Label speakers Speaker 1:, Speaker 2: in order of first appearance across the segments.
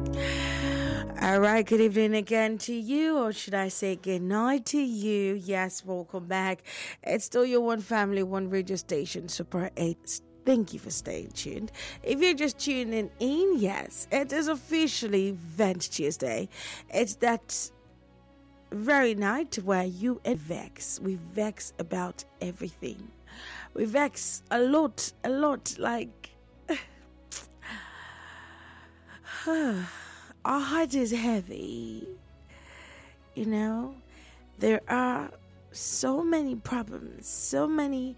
Speaker 1: All right, good evening again to you, or should I say good night to you? Yes, welcome back. It's still your one family, one radio station, Super 8. Thank you for staying tuned. If you're just tuning in, yes, it is officially Vent Tuesday. It's that very night where you and Vex, we vex about everything. We vex a lot, like... Our heart is heavy. You know, there are so many problems, so many,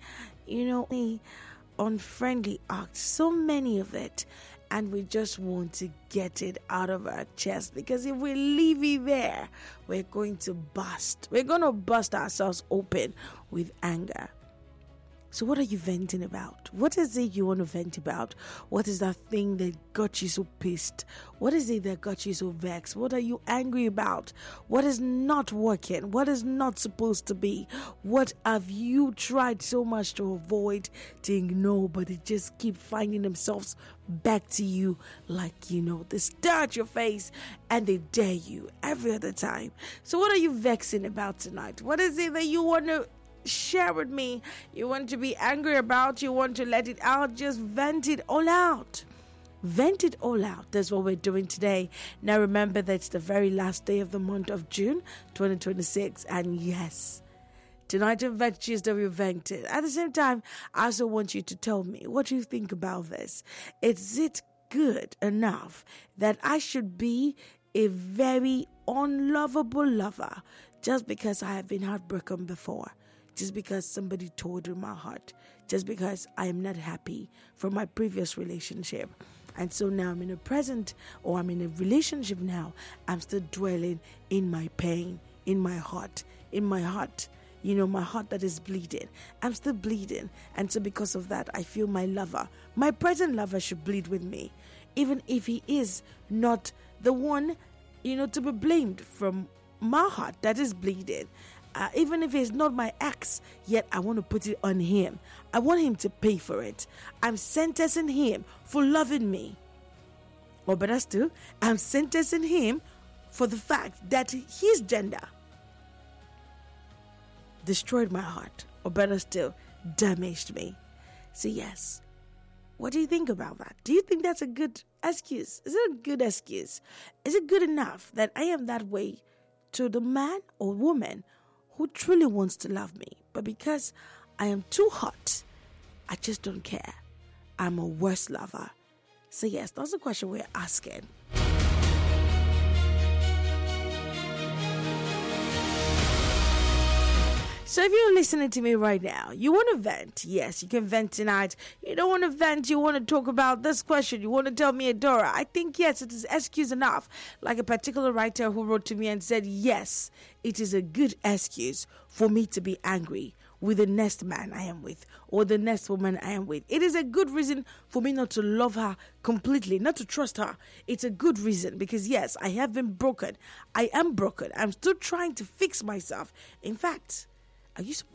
Speaker 1: unfriendly acts, so many of it. And we just want to get it out of our chest, because if we leave it there, we're going to burst. We're going to burst ourselves open with anger. So what are you venting about? What is it you want to vent about? What is that thing that got you so pissed? What is it that got you so vexed? What are you angry about? What is not working? What is not supposed to be? What have you tried so much to avoid, to ignore, but they just keep finding themselves back to you like, they stare at your face and they dare you every other time. So what are you vexing about tonight? What is it that you want to share with me? You want to be angry about? You want to let it out? Just vent it all out. Vent it all out. That's what we're doing today. Now remember that it's the very last day of the month of June 2026, and yes, tonight on Vent Tuesday we vented. At the same time, I also want you to tell me what you think about this. Is it good enough that I should be a very unlovable lover just because I have been heartbroken before? Just because somebody told in my heart, just because I am not happy from my previous relationship. And so now I'm in a present, or I'm in a relationship now, I'm still dwelling in my pain, in my heart, my heart that is bleeding. I'm still bleeding. And so because of that, I feel my lover, my present lover, should bleed with me. Even if he is not the one, to be blamed from my heart that is bleeding. Even if he's not my ex, yet I want to put it on him. I want him to pay for it. I'm sentencing him for loving me. Or better still, I'm sentencing him for the fact that his gender destroyed my heart. Or better still, damaged me. So yes, what do you think about that? Do you think that's a good excuse? Is it a good excuse? Is it good enough that I am that way to the man or woman who truly wants to love me, but because I am too hot, I just don't care? I'm a worse lover. So yes, that's the question we're asking. So if you're listening to me right now, you want to vent. Yes, you can vent tonight. You don't want to vent. You want to talk about this question. You want to tell me, Adora, I think, yes, it is excuse enough. Like a particular writer who wrote to me and said, yes, it is a good excuse for me to be angry with the next man I am with, or the next woman I am with. It is a good reason for me not to love her completely, not to trust her. It's a good reason because, yes, I have been broken. I am broken. I'm still trying to fix myself. In fact, are you supposed